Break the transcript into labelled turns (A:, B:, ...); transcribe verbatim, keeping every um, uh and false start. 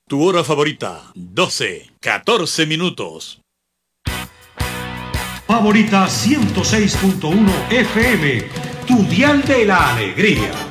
A: Tu hora favorita, doce, catorce minutos.
B: Favorita ciento seis punto uno F M, tu dial de la alegría.